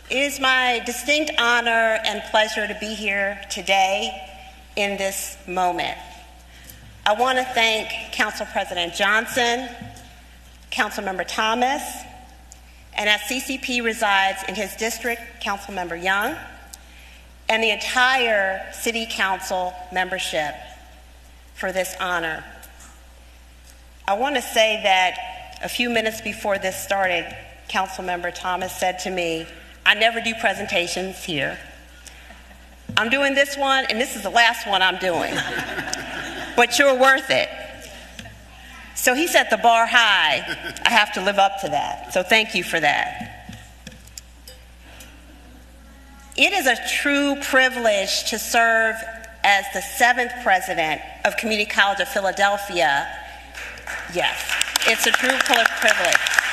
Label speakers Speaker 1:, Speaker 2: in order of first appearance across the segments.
Speaker 1: It is my distinct honor and pleasure to be here today in this moment. I want to thank Council President Johnson, Councilmember Thomas, and as CCP resides in his district, Councilmember Young, and the entire City Council membership for this honor. I want to say that a few minutes before this started, Councilmember Thomas said to me, "I never do presentations here. I'm doing this one, and this is the last one I'm doing. But you're worth it." So he set the bar high. I have to live up to that. So thank you for that. It is a true privilege to serve as the 7th president of Community College of Philadelphia. Yes, it's a true privilege.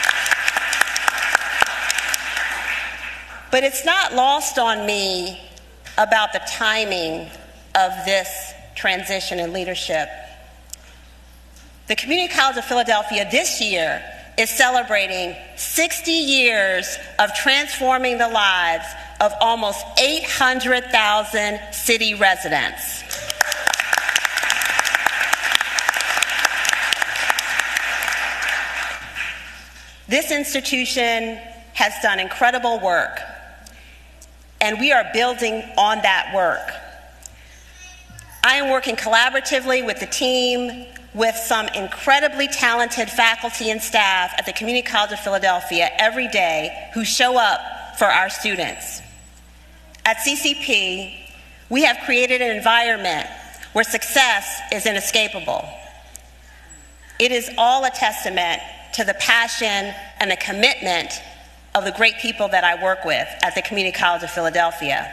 Speaker 1: But it's not lost on me about the timing of this transition in leadership. The Community College of Philadelphia this year is celebrating 60 years of transforming the lives of almost 800,000 city residents. This institution has done incredible work, and we are building on that work. I am working collaboratively with the team, with some incredibly talented faculty and staff at the Community College of Philadelphia every day who show up for our students. At CCP, we have created an environment where success is inescapable. It is all a testament to the passion and the commitment of the great people that I work with at the Community College of Philadelphia.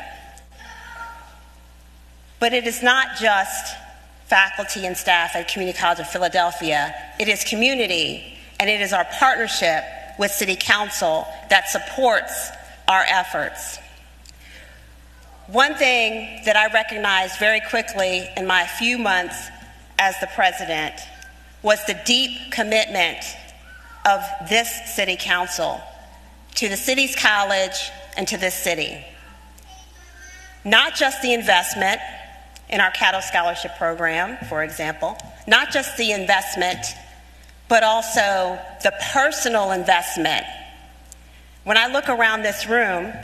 Speaker 1: But it is not just faculty and staff at Community College of Philadelphia. It is community, and it is our partnership with City Council that supports our efforts. One thing that I recognized very quickly in my few months as the president was the deep commitment of this City Council to the city's college and to this city. Not just the investment in our Cato Scholarship Program, for example, not just the investment, but also the personal investment. When I look around this room,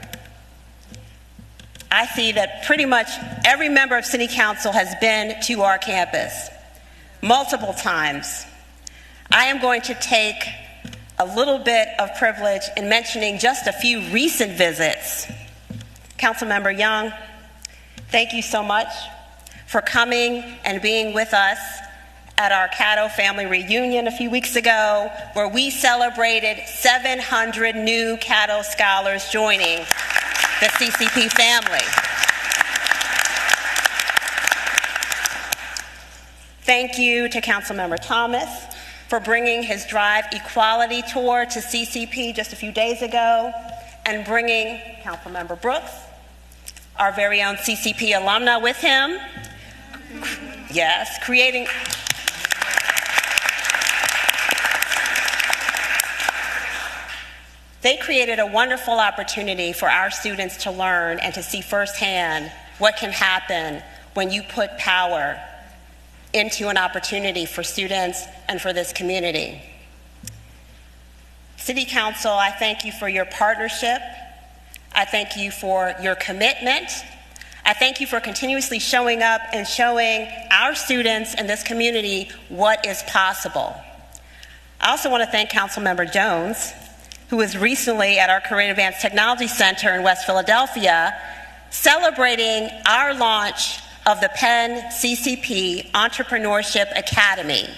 Speaker 1: I see that pretty much every member of City Council has been to our campus multiple times. I am going to take a little bit of privilege in mentioning just a few recent visits. Councilmember Young, thank you so much for coming and being with us at our Cato family reunion a few weeks ago, where we celebrated 700 new Cato scholars joining the CCP family. Thank you to Councilmember Thomas for bringing his Drive Equality tour to CCP just a few days ago, and bringing Councilmember Brooks, our very own CCP alumna, with him. Yes, They created a wonderful opportunity for our students to learn and to see firsthand what can happen when you put power into an opportunity for students and for this community. City Council, I thank you for your partnership. I thank you for your commitment. I thank you for continuously showing up and showing our students and this community what is possible. I also want to thank Councilmember Jones, who was recently at our Career Advanced Technology Center in West Philadelphia, celebrating our launch of the Penn CCP Entrepreneurship Academy.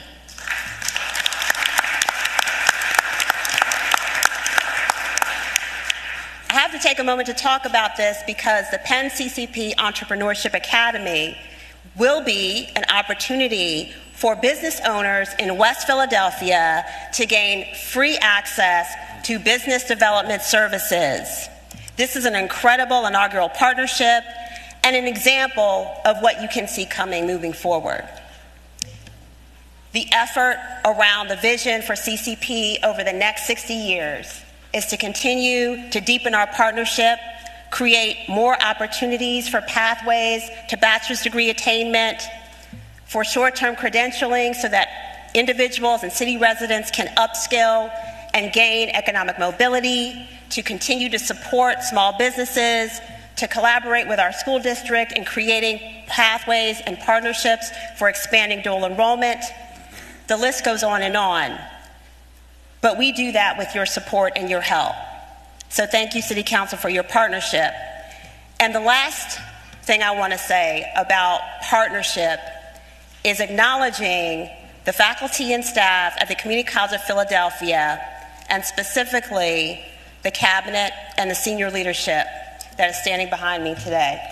Speaker 1: I have to take a moment to talk about this because the Penn CCP Entrepreneurship Academy will be an opportunity for business owners in West Philadelphia to gain free access to business development services. This is an incredible inaugural partnership and an example of what you can see coming moving forward. The effort around the vision for CCP over the next 60 years is to continue to deepen our partnership create more opportunities for pathways to bachelor's degree attainment, for short-term credentialing so that individuals and city residents can upskill and gain economic mobility, to continue to support small businesses, to collaborate with our school district in creating pathways and partnerships for expanding dual enrollment. The list goes on and on. But we do that with your support and your help. So thank you, City Council, for your partnership. And the last thing I want to say about partnership is acknowledging the faculty and staff at the Community College of Philadelphia, and specifically the cabinet and the senior leadership that is standing behind me today.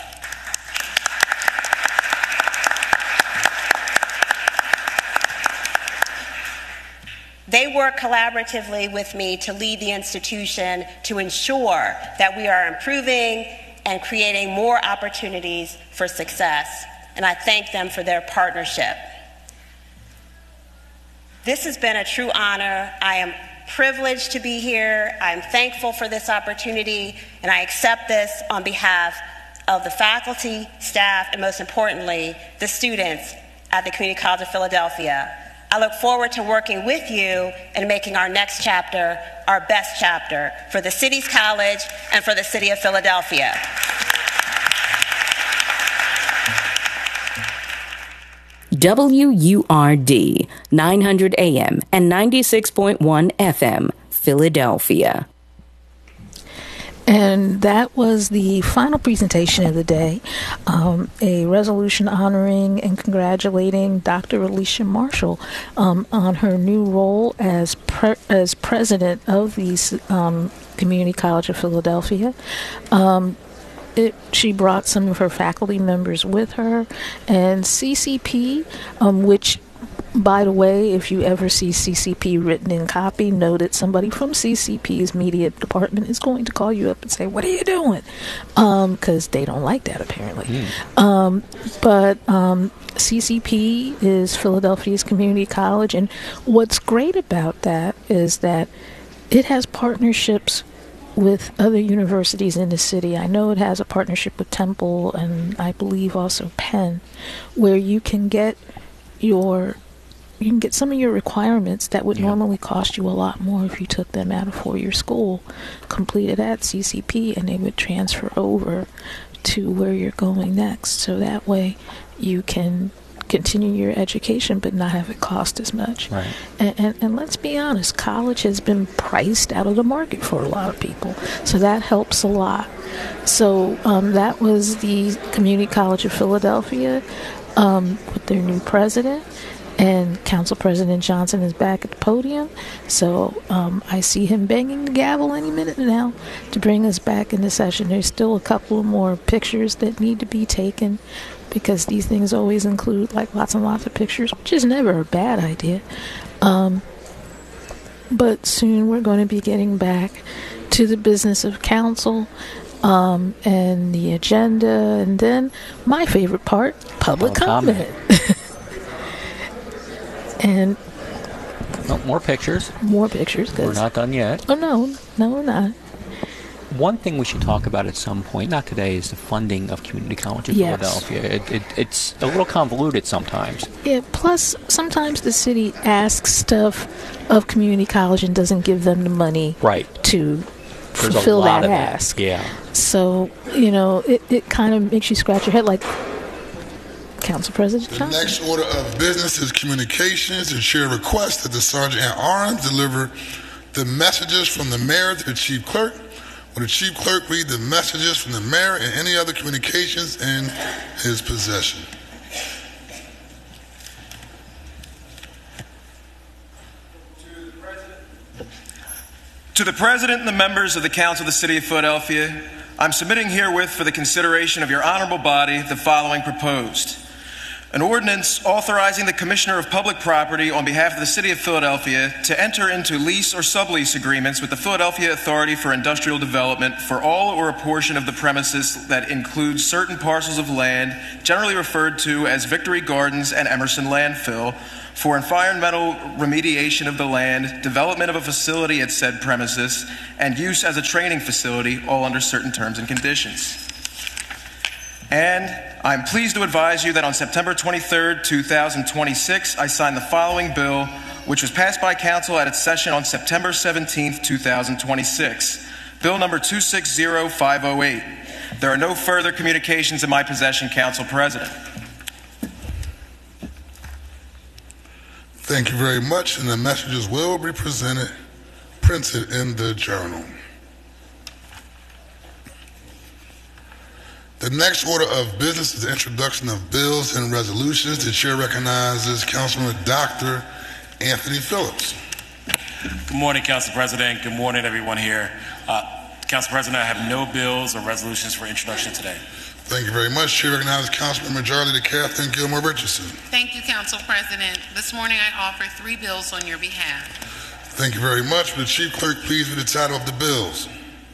Speaker 1: They work collaboratively with me to lead the institution to ensure that we are improving and creating more opportunities for success. And I thank them for their partnership. This has been a true honor. I am privileged to be here. I'm thankful for this opportunity, and I accept this on behalf of the faculty, staff, and most importantly, the students at the Community College of Philadelphia. I look forward to working with you and making our next chapter our best chapter for the city's college and for the city of Philadelphia.
Speaker 2: WURD 900 AM and 96.1 FM, Philadelphia.
Speaker 3: And that was the final presentation of the day, a resolution honoring and congratulating Dr. Alicia Marshall on her new role as president of the Community College of Philadelphia. She brought some of her faculty members with her, and CCP, which, by the way, if you ever see CCP written in copy, know that somebody from CCP's media department is going to call you up and say, "What are you doing?" Because they don't like that, apparently. But CCP is Philadelphia's community college, and what's great about that is that it has partnerships with other universities in the city. I know it has a partnership with Temple and I believe also Penn, where you can get some of your requirements that would normally cost you a lot more if you took them out of four-year school, completed at CCP, and they would transfer over to where you're going next. So that way you can continue your education but not have it cost as much.
Speaker 4: Right.
Speaker 3: And let's be honest, college has been priced out of the market for a lot of people. So that helps a lot. So that was the Community College of Philadelphia with their new president. And Council President Johnson is back at the podium. So I see him banging the gavel any minute now to bring us back into session. There's still a couple more pictures that need to be taken, because these things always include like lots and lots of pictures, which is never a bad idea. But soon we're going to be getting back to the business of council and the agenda, and then my favorite part, public comment. And
Speaker 4: more pictures.
Speaker 3: More pictures.
Speaker 4: We're not done yet.
Speaker 3: Oh, no, we're not.
Speaker 4: One thing we should talk about at some point, not today, is the funding of Community College of Philadelphia. It's a little convoluted sometimes.
Speaker 3: Yeah, plus sometimes the city asks stuff of Community College and doesn't give them the money to fulfill that ask.
Speaker 4: Yeah.
Speaker 3: So, it kind of makes you scratch your head like, Council President Johnson.
Speaker 5: The next order of business is communications. The chair requests that the Sergeant at Arms deliver the messages from the mayor to the chief clerk. Will the chief clerk read the messages from the mayor and any other communications in his possession?
Speaker 6: To the President and the members of the Council of the City of Philadelphia, I'm submitting herewith for the consideration of your honorable body the following proposed. An ordinance authorizing the Commissioner of Public Property on behalf of the City of Philadelphia to enter into lease or sublease agreements with the Philadelphia Authority for Industrial Development for all or a portion of the premises that includes certain parcels of land generally referred to as Victory Gardens and Emerson Landfill for environmental remediation of the land, development of a facility at said premises, and use as a training facility, all under certain terms and conditions. And I'm pleased to advise you that on September 23rd, 2026, I signed the following bill, which was passed by Council at its session on September 17th, 2026. Bill number 260508. There are no further communications in my possession, Council President.
Speaker 5: Thank you very much, and the messages will be printed in the journal. The next order of business is the introduction of bills and resolutions. The chair recognizes Councilman Dr. Anthony Phillips.
Speaker 7: Good morning, Council President. Good morning, everyone here. Council President, I have no bills or resolutions for introduction today.
Speaker 5: Thank you very much. Chair recognizes Councilman Majority Leader Catherine Gilmore Richardson.
Speaker 8: Thank you, Council President. This morning I offer 3 bills on your behalf.
Speaker 5: Thank you very much. Will the Chief Clerk please read the title of the bills?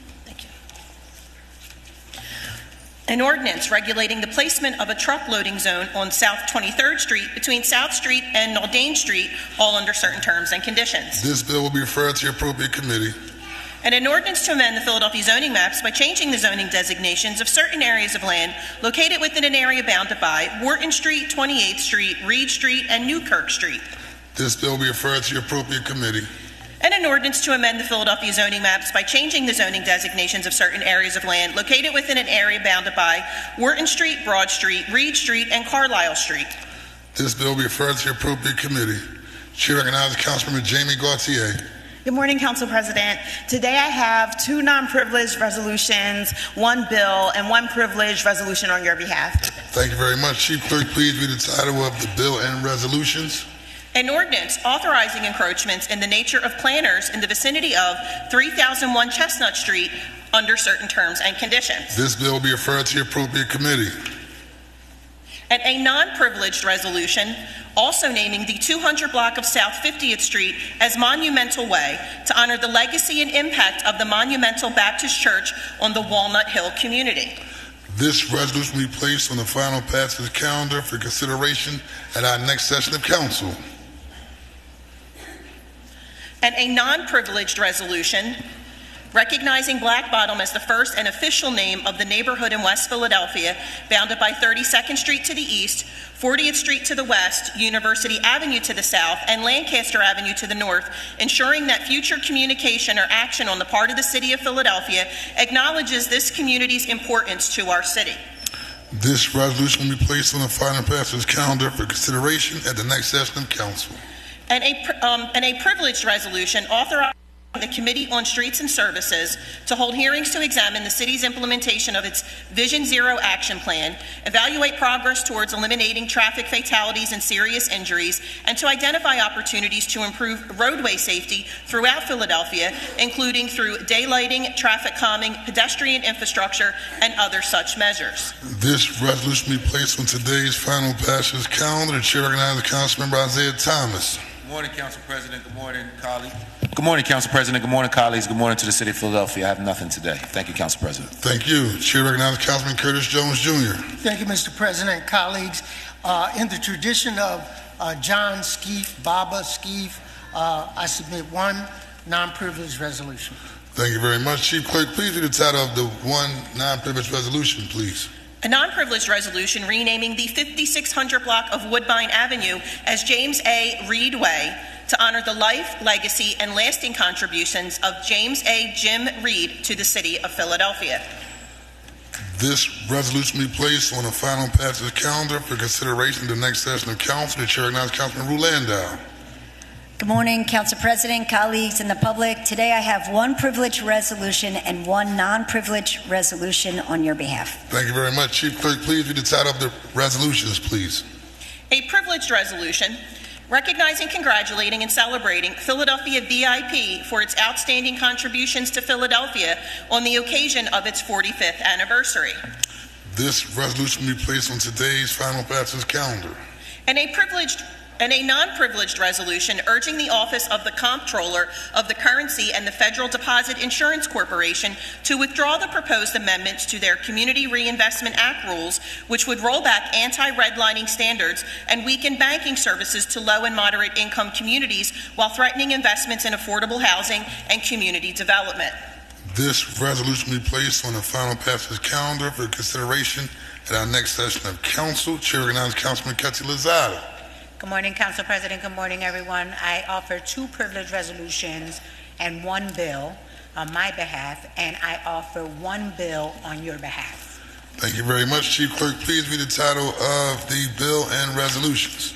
Speaker 9: An ordinance regulating the placement of a truck loading zone on South 23rd Street between South Street and Naldane Street, all under certain terms and conditions.
Speaker 5: This bill will be referred to the appropriate committee.
Speaker 9: And an ordinance to amend the Philadelphia zoning maps by changing the zoning designations of certain areas of land located within an area bounded by Wharton Street, 28th Street, Reed Street, and Newkirk Street.
Speaker 5: This bill will be referred to the appropriate committee.
Speaker 9: And an ordinance to amend the Philadelphia zoning maps by changing the zoning designations of certain areas of land located within an area bounded by Wharton Street, Broad Street, Reed Street, and Carlisle Street.
Speaker 5: This bill will be referred to the appropriate committee. Chair recognizes Councilwoman Jamie Gauthier.
Speaker 10: Good morning, Council President. Today I have 2 non-privileged resolutions, 1 bill, and 1 privileged resolution on your behalf.
Speaker 5: Thank you very much. Chief Clerk, please read the title of the bill and resolutions.
Speaker 9: An ordinance authorizing encroachments in the nature of planners in the vicinity of 3001 Chestnut Street under certain terms and conditions.
Speaker 5: This bill will be referred to the appropriate committee.
Speaker 9: And a non-privileged resolution also naming the 200 block of South 50th Street as Monumental Way to honor the legacy and impact of the Monumental Baptist Church on the Walnut Hill community.
Speaker 5: This resolution will be placed on the final passage calendar for consideration at our next session of council.
Speaker 9: And a non-privileged resolution recognizing Black Bottom as the first and official name of the neighborhood in West Philadelphia, bounded by 32nd Street to the east, 40th Street to the west, University Avenue to the south, and Lancaster Avenue to the north, ensuring that future communication or action on the part of the city of Philadelphia acknowledges this community's importance to our city.
Speaker 5: This resolution will be placed on the final passage calendar for consideration at the next session of council.
Speaker 9: And a privileged resolution authorizing the Committee on Streets and Services to hold hearings to examine the city's implementation of its Vision Zero action plan, evaluate progress towards eliminating traffic fatalities and serious injuries, and to identify opportunities to improve roadway safety throughout Philadelphia, including through daylighting, traffic calming, pedestrian infrastructure, and other such measures.
Speaker 5: This resolution will be placed on today's final passage calendar. The chair recognizes Councilmember Isaiah Thomas.
Speaker 11: Good morning, Council President. Good morning, colleagues. Good morning, Council President. Good morning, colleagues. Good morning to the City of Philadelphia. I have nothing today. Thank you, Council President.
Speaker 5: Thank you. Chair recognizes Councilman Curtis Jones, Jr.
Speaker 12: Thank you, Mr. President, colleagues. In the tradition of John Skeef, Baba Skeef, I submit 1 non-privileged resolution.
Speaker 5: Thank you very much. Chief Clerk, please read the title of the 1 non-privileged resolution, please.
Speaker 9: A non-privileged resolution renaming the 5600 block of Woodbine Avenue as James A. Reed Way to honor the life, legacy, and lasting contributions of James A. Jim Reed to the city of Philadelphia.
Speaker 5: This resolution will be placed on the final passage calendar for consideration at the next session of council. The chair recognizes Councilman Rue Landau.
Speaker 13: Good morning, Council President, colleagues, and the public. Today I have 1 privileged resolution and 1 non-privileged resolution on your behalf.
Speaker 5: Thank you very much. Chief Clerk, please read the title of the resolutions, please.
Speaker 9: A privileged resolution recognizing, congratulating, and celebrating Philadelphia VIP for its outstanding contributions to Philadelphia on the occasion of its 45th anniversary.
Speaker 5: This resolution will be placed on today's final passage calendar.
Speaker 9: And a privileged and a non-privileged resolution urging the Office of the Comptroller of the Currency and the Federal Deposit Insurance Corporation to withdraw the proposed amendments to their Community Reinvestment Act rules, which would roll back anti-redlining standards and weaken banking services to low and moderate income communities while threatening investments in affordable housing and community development.
Speaker 5: This resolution will be placed on the final passage calendar for consideration at our next session of council. Chair recognizes Councilman Ketty Lozada.
Speaker 14: Good morning, Council President. Good morning, everyone. I offer 2 privilege resolutions and 1 bill on my behalf, and I offer 1 bill on your behalf.
Speaker 5: Thank you very much. Chief Clerk, please read the title of the bill and resolutions.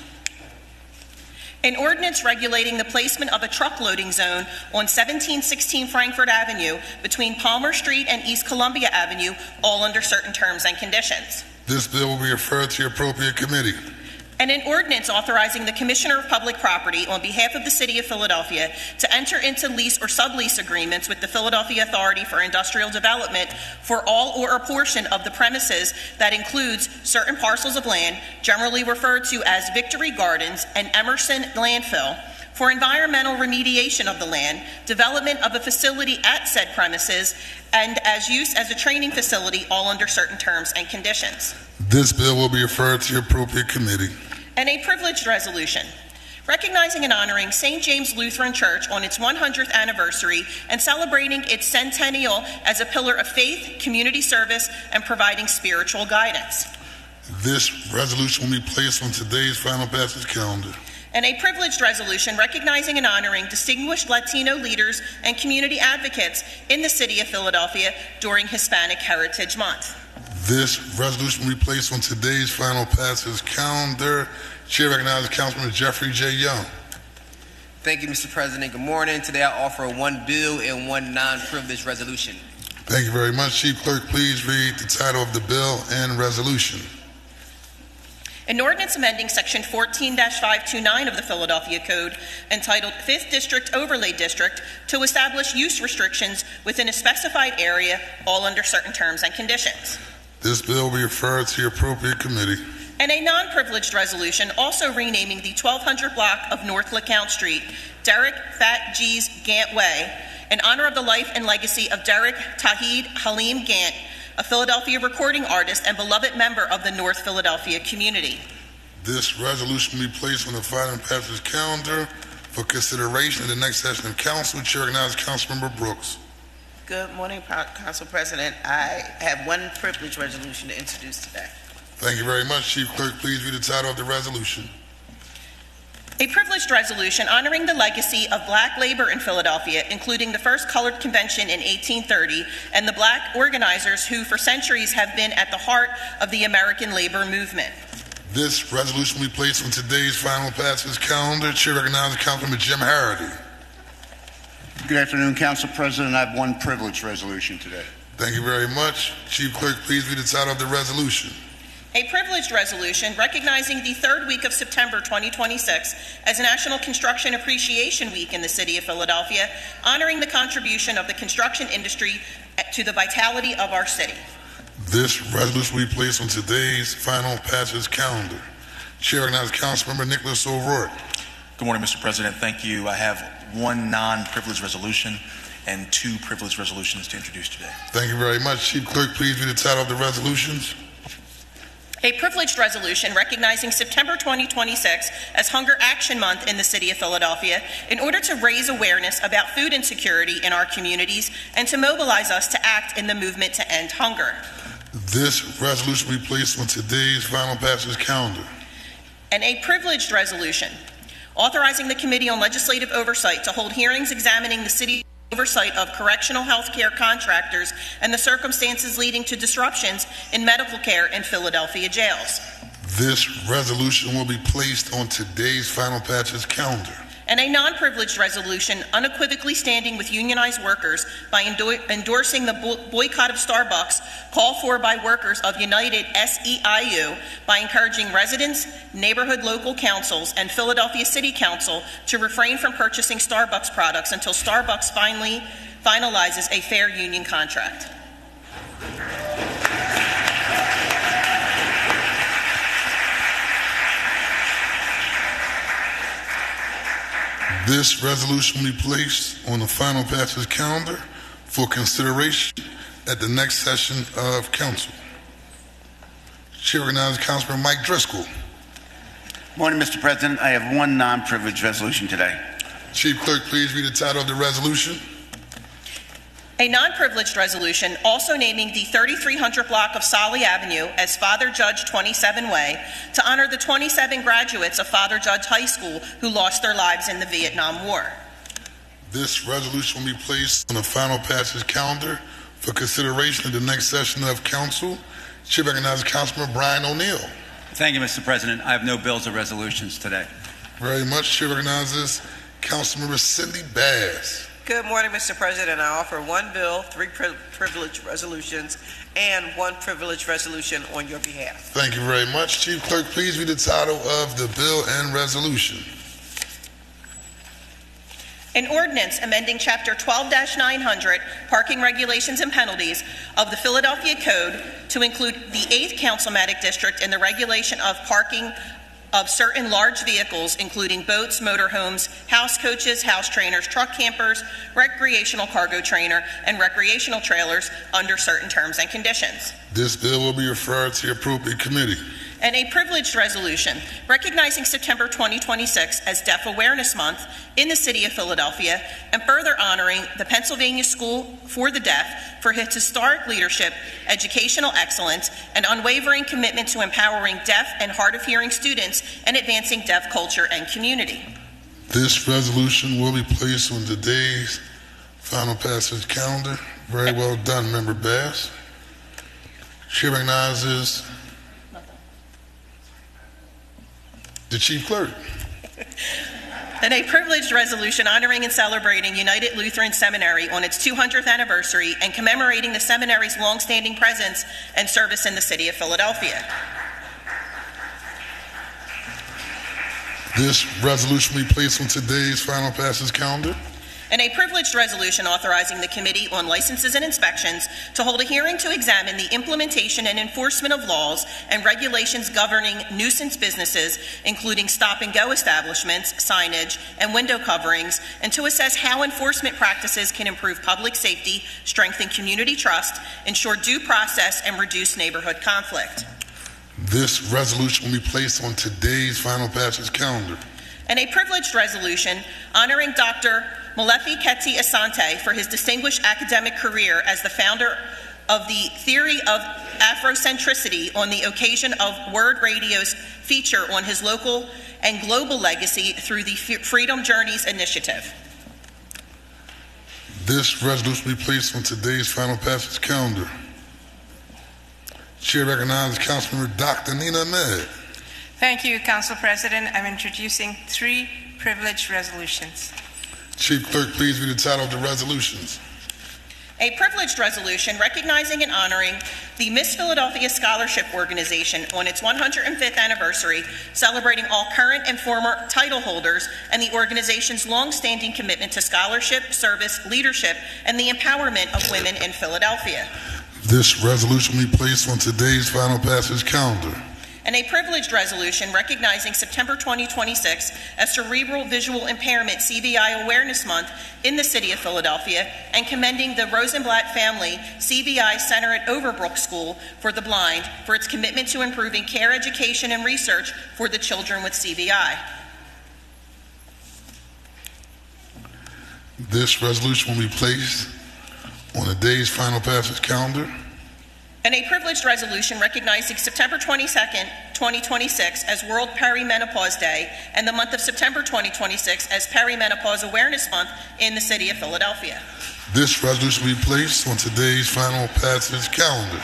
Speaker 9: An ordinance regulating the placement of a truck loading zone on 1716 Frankfurt Avenue between Palmer Street and East Columbia Avenue, all under certain terms and conditions.
Speaker 5: This bill will be referred to your appropriate committee.
Speaker 9: And an ordinance authorizing the Commissioner of Public Property on behalf of the City of Philadelphia to enter into lease or sublease agreements with the Philadelphia Authority for Industrial Development for all or a portion of the premises that includes certain parcels of land, generally referred to as Victory Gardens and Emerson Landfill, for environmental remediation of the land, development of a facility at said premises, and as use as a training facility, all under certain terms and conditions.
Speaker 5: This bill will be referred to your appropriate committee.
Speaker 9: And a privileged resolution recognizing and honoring St. James Lutheran Church on its 100th anniversary and celebrating its centennial as a pillar of faith, community service, and providing spiritual guidance.
Speaker 5: This resolution will be placed on today's final passage calendar.
Speaker 9: And a privileged resolution recognizing and honoring distinguished Latino leaders and community advocates in the City of Philadelphia during Hispanic Heritage Month.
Speaker 5: This resolution will be placed on today's final passage calendar. Chair recognizes Councilman Jeffrey J. Young.
Speaker 15: Thank you, Mr. President. Good morning. Today I offer 1 bill and 1 non-privileged resolution.
Speaker 5: Thank you very much. Chief Clerk, please read the title of the bill and resolution.
Speaker 9: An ordinance amending Section 14-529 of the Philadelphia Code, entitled 5th District Overlay District, to establish use restrictions within a specified area, all under certain terms and conditions.
Speaker 5: This bill will be referred to your appropriate committee.
Speaker 9: And a non-privileged resolution also renaming the 1200 block of North LeCount Street, Derek Fat G's Gant Way, in honor of the life and legacy of Derek Tahid Halim Gant, a Philadelphia recording artist and beloved member of the North Philadelphia community.
Speaker 5: This resolution will be placed on the final passage calendar for consideration at the next session of council. Chair recognizes Councilmember Brooks.
Speaker 16: Good morning, Council President. I have 1 privilege resolution to introduce today.
Speaker 5: Thank you very much. Chief Clerk, please read the title of the resolution.
Speaker 9: A privileged resolution honoring the legacy of black labor in Philadelphia, including the first colored convention in 1830 and the black organizers who for centuries have been at the heart of the American labor movement.
Speaker 5: This resolution will be placed on today's final passage calendar. Chair recognizes Councilman Jim Harity.
Speaker 17: Good afternoon, Council President. I have 1 privilege resolution today.
Speaker 5: Thank you very much. Chief Clerk, please read the title of the resolution.
Speaker 9: A privileged resolution recognizing the 3rd week of September 2026 as National Construction Appreciation Week in the City of Philadelphia, honoring the contribution of the construction industry to the vitality of our city.
Speaker 5: This resolution will be placed on today's final passage calendar. Chair recognizes Councilmember Nicholas O'Rourke.
Speaker 18: Good morning, Mr. President. Thank you. I have 1 non-privileged resolution and 2 privileged resolutions to introduce today.
Speaker 5: Thank you very much. Chief Clerk, please read the title of the resolutions.
Speaker 9: A privileged resolution recognizing September 2026 as Hunger Action Month in the City of Philadelphia in order to raise awareness about food insecurity in our communities and to mobilize us to act in the movement to end hunger.
Speaker 5: This resolution will be placed on today's final passage calendar.
Speaker 9: And a privileged resolution authorizing the Committee on Legislative Oversight to hold hearings examining the city's oversight of correctional health care contractors and the circumstances leading to disruptions in medical care in Philadelphia jails.
Speaker 5: This resolution will be placed on today's final passage calendar.
Speaker 9: And a non-privileged resolution unequivocally standing with unionized workers by endorsing the boycott of Starbucks called for by workers of United SEIU by encouraging residents, neighborhood local councils, and Philadelphia City Council to refrain from purchasing Starbucks products until Starbucks finally finalizes a fair union contract.
Speaker 5: This resolution will be placed on the final passage calendar for consideration at the next session of council. Chair recognizes Councilman Mike Driscoll.
Speaker 17: Morning, Mr. President. I have one non-privileged resolution today.
Speaker 5: Chief Clerk, please read the title of the resolution.
Speaker 9: A non-privileged resolution also naming the 3300 block of Solly Avenue as Father Judge 27 Way to honor the 27 graduates of Father Judge High School who lost their lives in the Vietnam War.
Speaker 5: This resolution will be placed on the final passage calendar for consideration at the next session of council. Chair recognizes Councilman Brian O'Neill.
Speaker 19: Thank you, Mr. President. I have no bills or resolutions today.
Speaker 5: Very much. Chair recognizes Councilmember Cindy Bass.
Speaker 16: Good morning, Mr. President. I offer one bill, three privilege resolutions, and one privilege resolution on your behalf.
Speaker 5: Thank you very much. Chief Clerk, please read the title of the bill and resolution.
Speaker 9: An ordinance amending Chapter 12-900, Parking Regulations and Penalties of the Philadelphia Code to include the 8th Councilmatic District in the regulation of parking of certain large vehicles, including boats, motorhomes, house coaches, house trainers, truck campers, recreational cargo trailer, and recreational trailers under certain terms and conditions.
Speaker 5: This bill will be referred to the appropriate committee.
Speaker 9: And a privileged resolution recognizing September 2026 as Deaf Awareness Month in the city of Philadelphia and further honoring the Pennsylvania School for the Deaf for its historic leadership, educational excellence, and unwavering commitment to empowering deaf and hard of hearing students and advancing deaf culture and community.
Speaker 5: This resolution will be placed on today's final passage calendar. Very well done, Member Bass. Chair recognizes the Chief Clerk.
Speaker 9: And a privileged resolution honoring and celebrating United Lutheran Seminary on its 200th anniversary and commemorating the seminary's longstanding presence and service in the city of Philadelphia.
Speaker 5: This resolution will be placed on today's final passage calendar.
Speaker 9: And a privileged resolution authorizing the Committee on Licenses and Inspections to hold a hearing to examine the implementation and enforcement of laws and regulations governing nuisance businesses, including stop-and-go establishments, signage, and window coverings, and to assess how enforcement practices can improve public safety, strengthen community trust, ensure due process, and reduce neighborhood conflict.
Speaker 5: This resolution will be placed on today's final passage calendar.
Speaker 9: And a privileged resolution honoring Dr. Molefi Keti Asante for his distinguished academic career as the founder of the theory of Afrocentricity on the occasion of Word Radio's feature on his local and global legacy through the Freedom Journeys initiative.
Speaker 5: This resolution will be placed on today's final passage calendar. Chair recognizes Councilmember Dr. Nina Ahmed.
Speaker 20: Thank you, Council President. I'm introducing three privileged resolutions.
Speaker 5: Chief Clerk, please read the title of the resolutions.
Speaker 9: A privileged resolution recognizing and honoring the Miss Philadelphia Scholarship Organization on its 105th anniversary, celebrating all current and former title holders and the organization's long-standing commitment to scholarship, service, leadership, and the empowerment of women in Philadelphia.
Speaker 5: This resolution will be placed on today's final passage calendar.
Speaker 9: And a privileged resolution recognizing September 2026 as Cerebral Visual Impairment CVI Awareness Month in the city of Philadelphia and commending the Rosenblatt Family CVI Center at Overbrook School for the Blind for its commitment to improving care, education, and research for the children with CVI.
Speaker 5: This resolution will be placed on the day's final passage calendar.
Speaker 9: And a privileged resolution recognizing September 22nd, 2026 as World Perimenopause Day and the month of September 2026 as Perimenopause Awareness Month in the city of Philadelphia.
Speaker 5: This resolution will be placed on today's final passage calendar.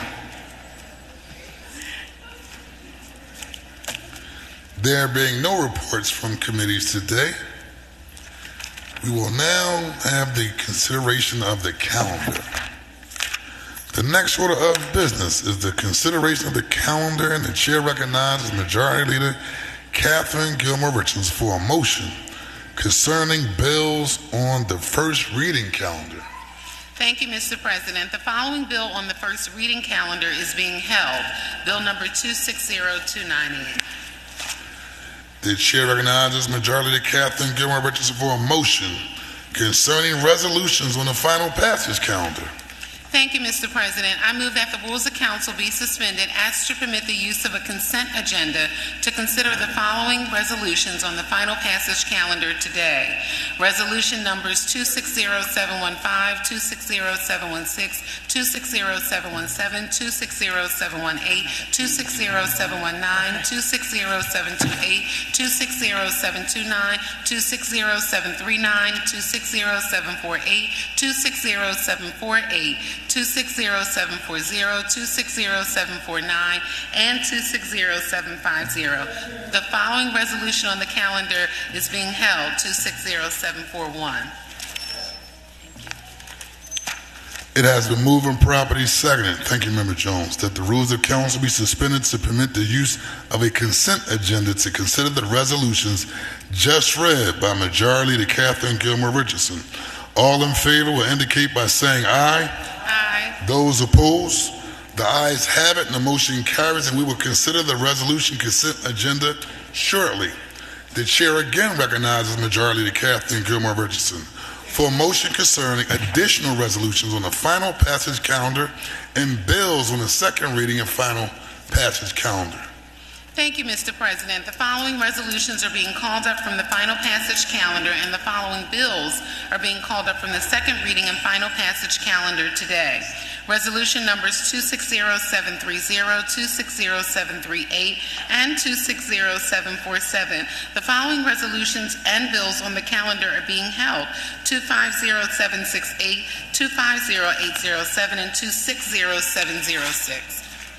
Speaker 5: There being no reports from committees today, we will now have the consideration of the calendar. The next order of business is the consideration of the calendar, and the chair recognizes Majority Leader Catherine Gilmore Richards for a motion concerning bills on the first reading calendar.
Speaker 8: Thank you, Mr. President. The following bill on the first reading calendar is being held. Bill number 260298.
Speaker 5: The chair recognizes Majority Leader Catherine Gilmore Richardson for a motion concerning resolutions on the final passage calendar.
Speaker 8: Thank you, Mr. President. I move that the rules of council be suspended as to permit the use of a consent agenda to consider the following resolutions on the final passage calendar today. Resolution numbers 260715, 260716, 260717, 260718, 260719, 260728, 260729, 260739, 260748, 260748, 260740, 260749, and 260750. The following resolution on the calendar is being held, 260741.
Speaker 5: It has been moved and properly seconded, thank you, Member Jones, that the rules of council be suspended to permit the use of a consent agenda to consider the resolutions just read by Majority Leader Catherine Gilmore Richardson. All in favor will indicate by saying aye.
Speaker 8: Aye.
Speaker 5: Those opposed? The ayes have it and the motion carries, and we will consider the resolution consent agenda shortly. The chair again recognizes Majority Leader Catherine Gilmore Richardson for a motion concerning additional resolutions on the final passage calendar and bills on the second reading and final passage calendar.
Speaker 8: Thank you, Mr. President. The following resolutions are being called up from the final passage calendar, and the following bills are being called up from the second reading and final passage calendar today. Resolution numbers 260730, 260738, and 260747. The following resolutions and bills on the calendar are being held: 250768, 250807, and 260706.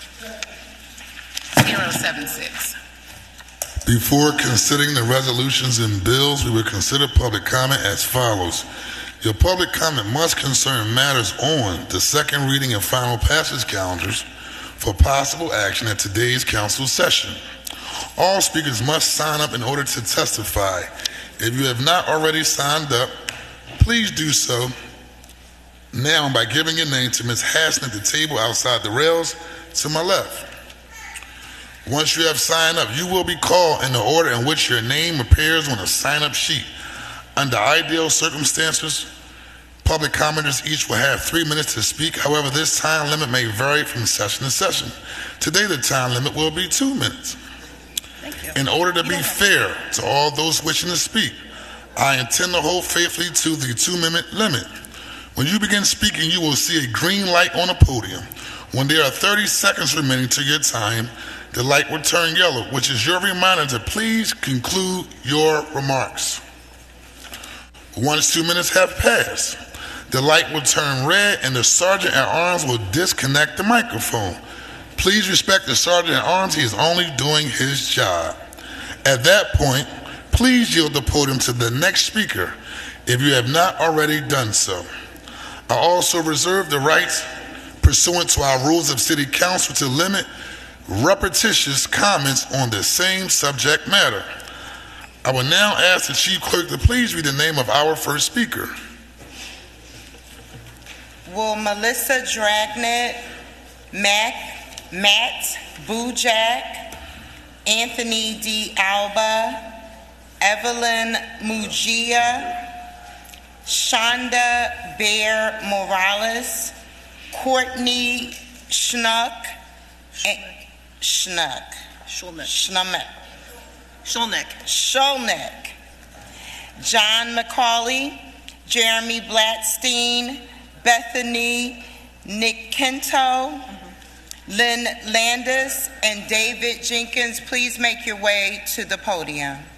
Speaker 8: 076.
Speaker 5: Before considering the resolutions and bills, we will consider public comment as follows. Your public comment must concern matters on the second reading and final passage calendars for possible action at today's council session. All speakers must sign up in order to testify. If you have not already signed up, please do so now by giving your name to Ms. Hassan at the table outside the rails to my left. Once you have signed up, you will be called in the order in which your name appears on a sign-up sheet. Under ideal circumstances, public commenters each will have 3 minutes to speak. However, this time limit may vary from session to session. Today, the time limit will be 2 minutes.
Speaker 9: Thank you.
Speaker 5: In order to be fair to all those wishing to speak, I intend to hold faithfully to the 2-minute limit. When you begin speaking, you will see a green light on the podium. When there are 30 seconds remaining to your time, the light will turn yellow, which is your reminder to please conclude your remarks. Once 2 minutes have passed, the light will turn red and the Sergeant at Arms will disconnect the microphone. Please respect the Sergeant at Arms. He is only doing his job. At that point, please yield the podium to the next speaker if you have not already done so. I also reserve the rights pursuant to our rules of City Council to limit repetitious comments on the same subject matter. I will now ask the Chief Clerk to please read the name of our first speaker.
Speaker 10: Will Melissa Dragnet, Matt Bujak, Anthony D. Alba, Evelyn Mugia, Shonda Bear Morales, Courtney Schnuck, Sholnick, John McCauley, Jeremy Blatstein, Bethany Nick Kento, Lynn Landis, and David Jenkins. Please make your way to the podium.